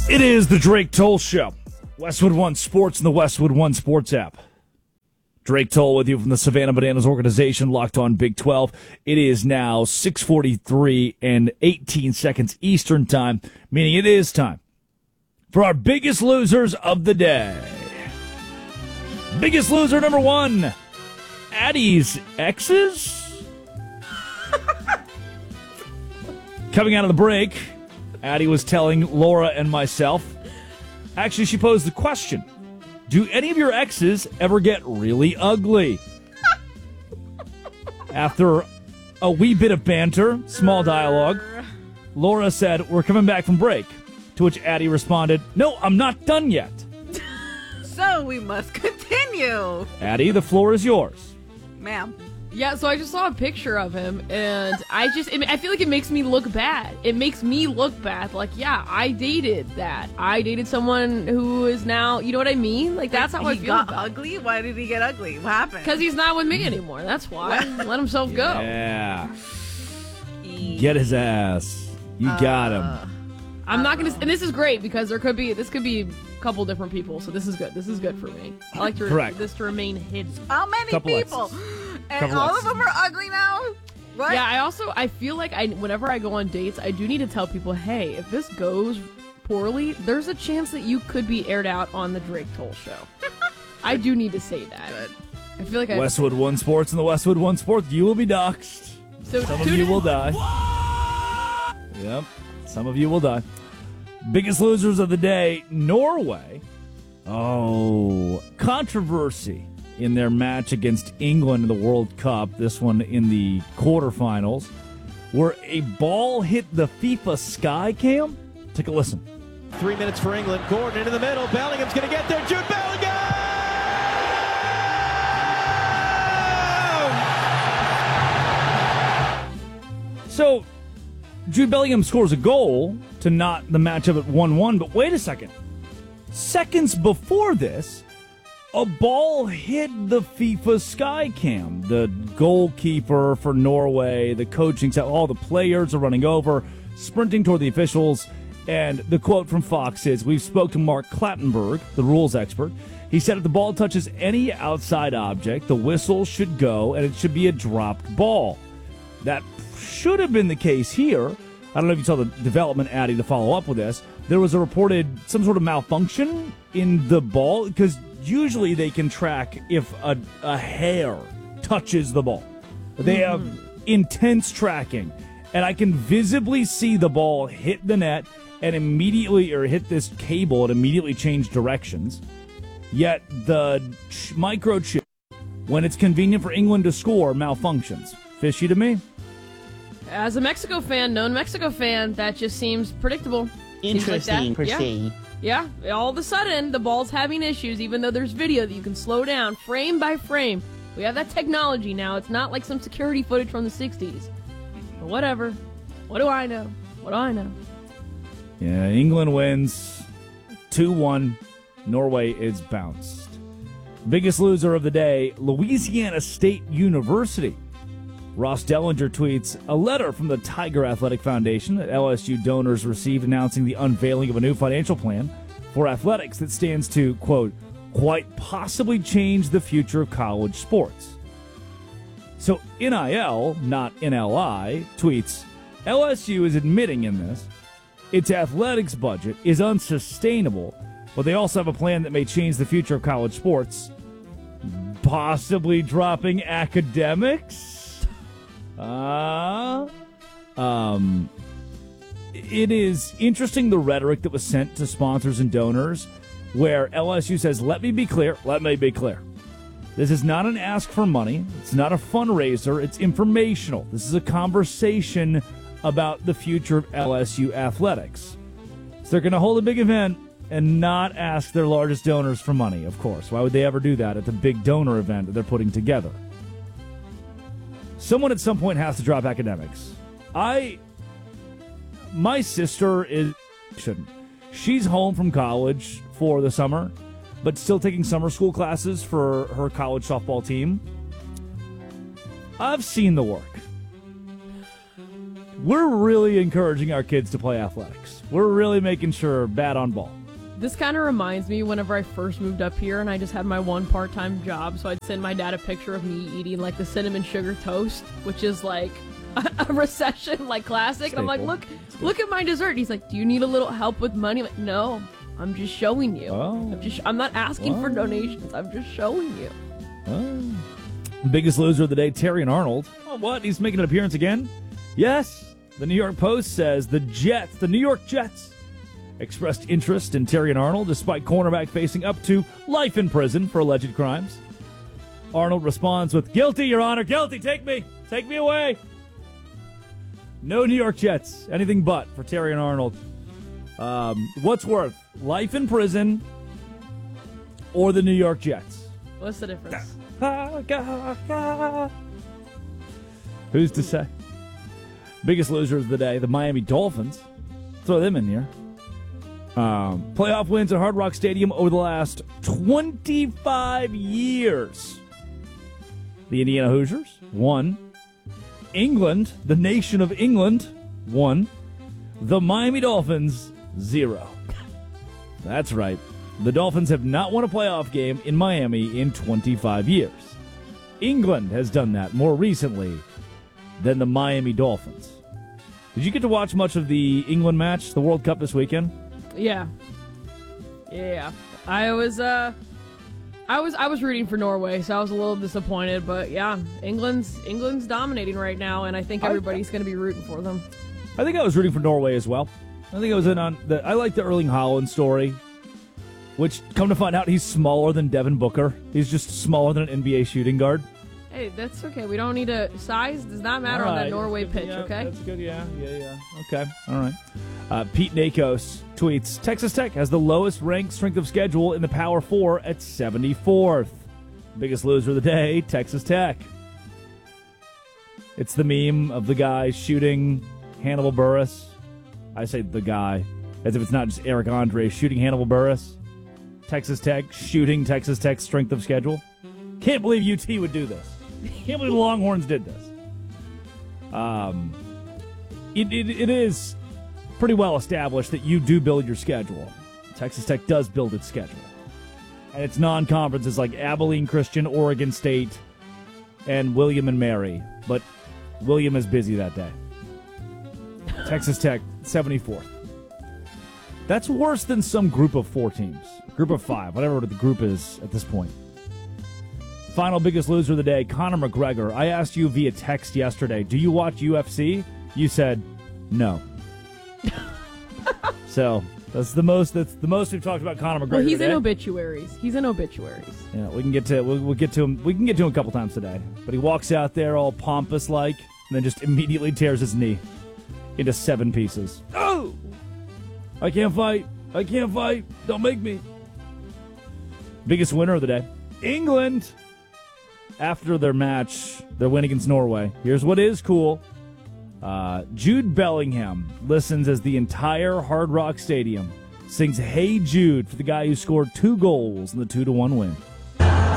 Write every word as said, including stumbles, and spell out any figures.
It is the Drake Toll Show. Westwood One Sports and the Westwood One Sports app. Drake Toll with you from the Savannah Bananas organization, Locked On Big twelve. It is now six forty-three and eighteen seconds Eastern time, meaning it is time for our biggest losers of the day. Biggest loser number one, Addie's exes? Coming out of the break, Addie was telling Laura and myself, actually she posed the question, do any of your exes ever get really ugly? After a wee bit of banter, small dialogue, Laura said, we're coming back from break. To which Addie responded, no, I'm not done yet. So we must continue. Addie, the floor is yours. Ma'am. Yeah, so I just saw a picture of him, and I just, I feel like it makes me look bad. It makes me look bad. Like, yeah, I dated that. I dated someone who is now, you know what I mean? Like, that's how he I feel got about ugly? Why did he get ugly? What happened? Because he's not with me anymore. That's why. Let himself go. Yeah. Get his ass. You got him. Uh, I'm not going to, and this is great because there could be, this could be a couple different people, so this is good. This is good for me. I like to Correct. this to remain hidden. How many Couple people? exes. And Couple all exes. of them are ugly now? What? Yeah, I also, I feel like I, whenever I go on dates, I do need to tell people, hey, if this goes poorly, there's a chance that you could be aired out on the Drake Toll Show. I do need to say that. Good. I feel like I... Westwood One Sports and the Westwood One Sports, you will be doxxed. So Some of tune you in- will die. Yep, some of you will die. Biggest losers of the day, Norway. Oh, controversy in their match against England in the World Cup, this one in the quarterfinals, where a ball hit the FIFA Sky Cam. Take a listen. Three minutes for England. Gordon into the middle. Bellingham's going to get there. Jude Bellingham! So, Jude Bellingham scores a goal to knot the matchup at one one, but wait a second. Seconds before this, a ball hit the FIFA Sky Cam. The goalkeeper for Norway, the coaching staff, all the players are running over, sprinting toward the officials, and the quote from Fox is, we've spoke to Mark Clattenburg, the rules expert. He said if the ball touches any outside object, the whistle should go, and it should be a dropped ball. That should have been the case here. I don't know if you saw the development, Addie, to follow up with this. There was a reported some sort of malfunction in the ball, because usually they can track if a, a hair touches the ball. They have intense tracking, and I can visibly see the ball hit the net and immediately, or hit this cable and immediately change directions. Yet the ch- microchip, when it's convenient for England to score, malfunctions. Fishy to me. As a Mexico fan, known Mexico fan, that just seems predictable. Interesting, per yeah. se. Yeah, all of a sudden, the ball's having issues, even though there's video that you can slow down frame by frame. We have that technology now. It's not like some security footage from the sixties. But whatever. What do I know? What do I know? Yeah, England wins two one. Norway is bounced. Biggest loser of the day, Louisiana State University. Ross Dellinger tweets, a letter from the Tiger Athletic Foundation that L S U donors received announcing the unveiling of a new financial plan for athletics that stands to, quote, quite possibly change the future of college sports. So N I L, not N L I, tweets, L S U is admitting in this its athletics budget is unsustainable, but they also have a plan that may change the future of college sports, possibly dropping academics. Uh, um, it is interesting the rhetoric that was sent to sponsors and donors where L S U says, let me be clear, let me be clear. This is not an ask for money. It's not a fundraiser. It's informational. This is a conversation about the future of L S U athletics. So they're going to hold a big event and not ask their largest donors for money, of course. Why would they ever do that at the big donor event that they're putting together? Someone at some point has to drop academics. I, my sister is, shouldn't. She's home from college for the summer, but still taking summer school classes for her college softball team. I've seen the work. we're really encouraging our kids to play athletics. We're really making sure bat on ball. This kind of reminds me whenever I first moved up here and I just had my one part-time job, so I'd send my dad a picture of me eating like the cinnamon sugar toast, which is like a, a recession like classic. And I'm like, look, look at my dessert. And he's like, do you need a little help with money? I'm like, no, I'm just showing you. Oh. I'm just, I'm not asking Oh. for donations. I'm just showing you. Oh. Biggest loser of the day, Terrion Arnold. Oh, what? He's making an appearance again? Yes. The New York Post says the Jets, the New York Jets, expressed interest in Terrion Arnold despite cornerback facing up to life in prison for alleged crimes. Arnold responds with, guilty, Your Honor, guilty, take me, take me away. No New York Jets, anything but for Terrion Arnold. Um, what's worth, life in prison or the New York Jets? What's the difference? Who's to say? Biggest losers of the day, the Miami Dolphins. Throw them in here. Um, playoff wins at Hard Rock Stadium over the last twenty-five years. The Indiana Hoosiers, one. England, the nation of England, one. The Miami Dolphins, zero. That's right. The Dolphins have not won a playoff game in Miami in twenty-five years. England has done that more recently than the Miami Dolphins. Did you get to watch much of the England match, the World Cup this weekend? Yeah. Yeah. I was uh I was I was rooting for Norway, so I was a little disappointed, but yeah, England's England's dominating right now, and I think everybody's going to be rooting for them. I think I was rooting for Norway as well. I think I was in on the I like the Erling Haaland story, which come to find out he's smaller than Devin Booker. He's just smaller than an N B A shooting guard. Hey, that's okay. We don't need to size does not matter All on right. that Norway That's good. pitch, Yeah, okay? That's good, yeah, yeah, yeah. Okay, all right. Uh, Pete Nakos tweets, Texas Tech has the lowest ranked strength of schedule in the Power Four at seventy-fourth. Biggest loser of the day, Texas Tech. It's the meme of the guy shooting Hannibal Buress. I say the guy, as if it's not just Eric Andre shooting Hannibal Buress. Texas Tech shooting Texas Tech's strength of schedule. Can't believe U T would do this. Can't believe the Longhorns did this. Um, it, it it is pretty well established that you do build your schedule. Texas Tech does build its schedule. And it's non-conferences like Abilene Christian, Oregon State, and William and Mary. But William is busy that day. Texas Tech, seventy-fourth. That's worse than some group of four teams. Group of five, whatever the group is at this point. Final biggest loser of the day, Conor McGregor. I asked you via text yesterday, do you watch U F C? You said no. So that's the most. That's the most we've talked about Conor McGregor. Well, he's today. in obituaries. He's in obituaries. Yeah, we can get to we'll, we'll get to him. We can get to him a couple times today. But he walks out there all pompous like, and then just immediately tears his knee into seven pieces. Oh! I can't fight. I can't fight. Don't make me. Biggest winner of the day, England. After their match, their win against Norway. Here's what is cool. Uh, Jude Bellingham listens as the entire Hard Rock Stadium sings Hey Jude for the guy who scored two goals in the two to one win.